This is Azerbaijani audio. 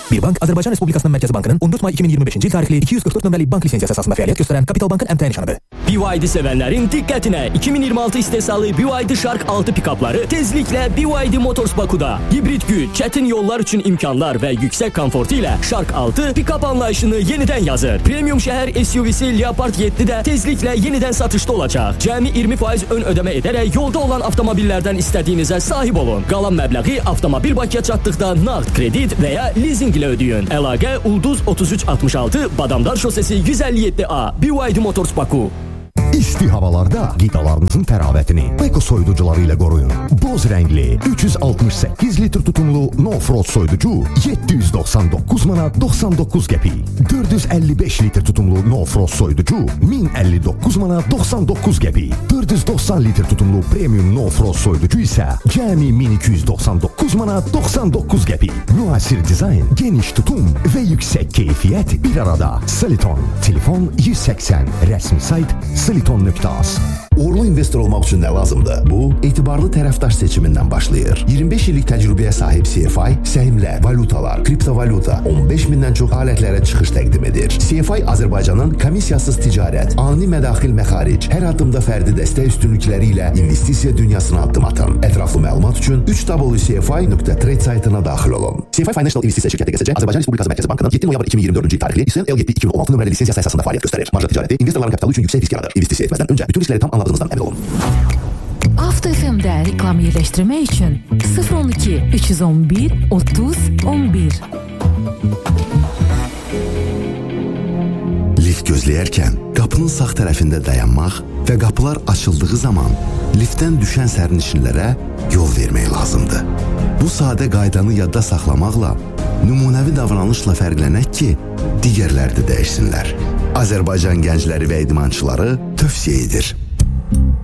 Bir bank Azərbaycan Respublikasının Mərkəzi Bankının 14 may 2025-ci il tarixli 244 nömrəli bank lisensiyası əsasında fəaliyyət göstərən Kapital Bankın əmtəyə nişanıdır. BYD sevənlərin diqqətinə 2026 istehsalı BYD Shark 6 pikapları tezliklə BYD Motors Bakuda. Hibrid güc, çətin yollar üçün imkanlar və yüksək komfortu ilə Shark 6 pikap anlayışını yenidən yazır. Premium şəhər SUV-si Leopard 7 də tezliklə yenidən satışda olacaq. Cəmi 20% ön ödəmə edərək yolda olan avtomobillərdən istədiyinizə sahib olun. Qalan məbləği avtomobil Bakıya çatdıqda nağd kredit və ya leasing ilə ödəyin. Əlaqə Ulduz 3366 Badamdar şosesi 157A BYD Motors Baku. İsti havalarda qidalarınızın təravətini Beko soyuducuları ilə qoruyun. Boz rəngli 368 litr tutumlu No-Frost soyuducu 799 manat 99 qəpik. 455 litr tutumlu No-Frost soyuducu 1059 manat 99 qəpik. 490 litr tutumlu Premium No-Frost soyuducu isə cəmi 1299 manat 99 qəpik. Müasir dizayn, geniş tutum və yüksək keyfiyyət bir arada. Soliton, telefon 180, rəsmi sayt Soliton.az. Uğurlu investor olmaq üçün nə lazımdır? Bu, etibarlı tərəfdaş seçimindən başlayır. 25 illik təcrübəyə sahib CFI, səhmlər, valutalar, kriptovalyuta, 15 mindən çox alətlərə çıxış təqdim edir. CFI Azərbaycanın komissiyasız ticarət, ani mədaxil məxaric, hər addımda fərdi dəstək üstünlükləri ilə investisiya dünyasına addım atın. Ətraflı məlumat üçün 3wcfi.trade saytına daxil olun. CFI Financial İnvestisiya şirkəti QSC Azərbaycan Respublikası Mərkəzi Bankının 7 noyabr 2024-cü il tarixli İSL L7 2016 nömrəli lisensiyası əsasında fəaliyyət göstərir. Marja ticarəti investorların kapitalı üçün yüksək risk yaradır. İnvestisiya etməzdən öncə bütün riskləri tam anladığınızdan əmin olun. Avto FM-də reklam yerləşdirmək üçün 012 311 30 11. Lift gözləyərkən qapının sağ tərəfində dayanmaq və qapılar açıldığı zaman liftdən düşən sərnişinlərə yol vermək lazımdır. Bu sadə qaydanı yadda saxlamaqla nümunəvi davranışla fərqlənək ki, digərləri də dəyişsinlər. Azərbaycan gəncləri və idmançıları tövsiyə edir.